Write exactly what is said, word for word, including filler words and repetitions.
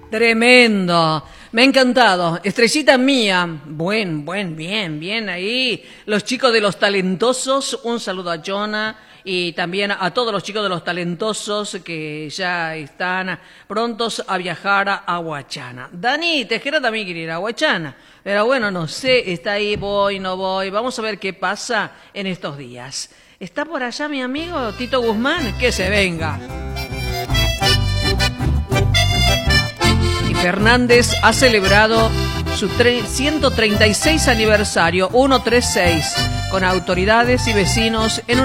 Tremendo. Me ha encantado. Estrellita mía. Buen, buen, bien, bien ahí. Los chicos de Los Talentosos. Un saludo a Jonah y también a todos los chicos de Los Talentosos que ya están prontos a viajar a Huachana. Dani Tejera también quiere ir a Huachana. Pero bueno, no sé, está ahí, voy, no voy. Vamos a ver qué pasa en estos días. ¿Está por allá mi amigo Tito Guzmán? Que se venga. Fernández ha celebrado su ciento treinta y seis aniversario, ciento treinta y seis, con autoridades y vecinos en una